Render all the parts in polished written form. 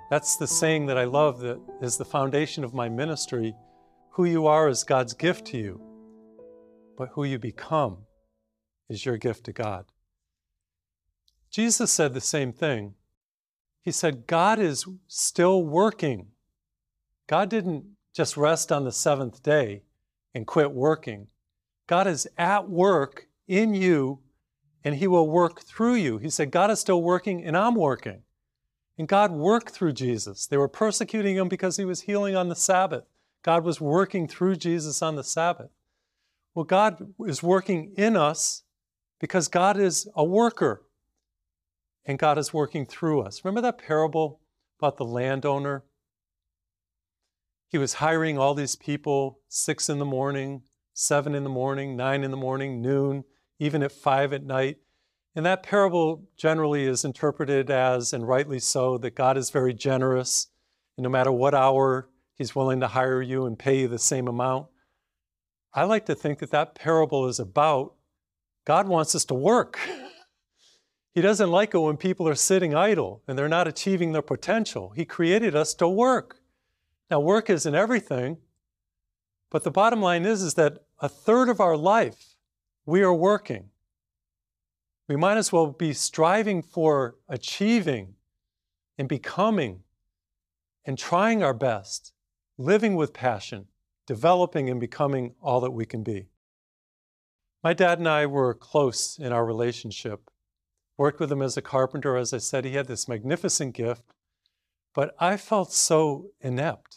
That's the saying that I love, that is the foundation of my ministry. Who you are is God's gift to you, but who you become is your gift to God. Jesus said the same thing. He said, God is still working. God didn't just rest on the seventh day and quit working. God is at work in you, and He will work through you. He said, God is still working, and I'm working. And God worked through Jesus. They were persecuting Him because He was healing on the Sabbath. God was working through Jesus on the Sabbath. Well, God is working in us because God is a worker, and God is working through us. Remember that parable about the landowner? He was hiring all these people, 6 in the morning, 7 in the morning, 9 in the morning, noon, even at 5 at night. And that parable generally is interpreted as, and rightly so, that God is very generous, and no matter what hour He's willing to hire you and pay you the same amount. I like to think that that parable is about God wants us to work. He doesn't like it when people are sitting idle and they're not achieving their potential. He created us to work. Now, work isn't everything, but the bottom line is that a third of our life, we are working. We might as well be striving for achieving and becoming and trying our best, living with passion, developing and becoming all that we can be. My dad and I were close in our relationship. Worked with him as a carpenter. As I said, he had this magnificent gift, but I felt so inept.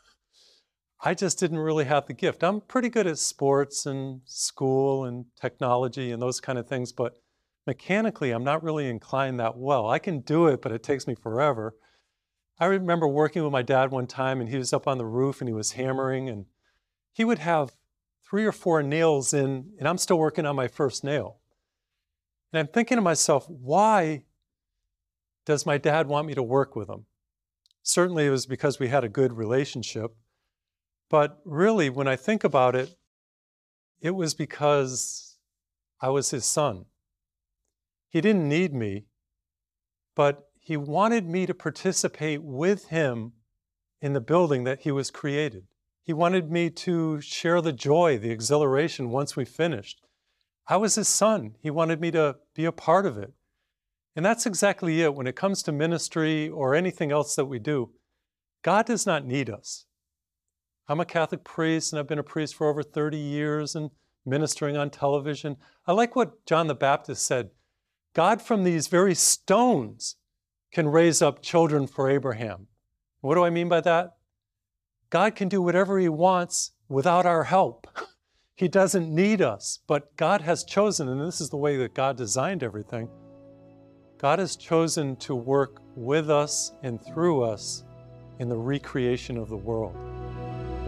I just didn't really have the gift. I'm pretty good at sports and school and technology and those kind of things, but mechanically, I'm not really inclined that well. I can do it, but it takes me forever. I remember working with my dad one time, and he was up on the roof and he was hammering, and he would have 3 or 4 nails in, and I'm still working on my first nail. And I'm thinking to myself, why does my dad want me to work with him? Certainly it was because we had a good relationship, but really when I think about it, it was because I was his son. He didn't need me, but he wanted me to participate with him in the building that he was created. He wanted me to share the joy, the exhilaration once we finished. I was his son. He wanted me to be a part of it. And that's exactly it. When it comes to ministry or anything else that we do, God does not need us. I'm a Catholic priest, and I've been a priest for over 30 years and ministering on television. I like what John the Baptist said. God from these very stones can raise up children for Abraham. What do I mean by that? God can do whatever He wants without our help. He doesn't need us, but God has chosen, and this is the way that God designed everything, God has chosen to work with us and through us in the recreation of the world.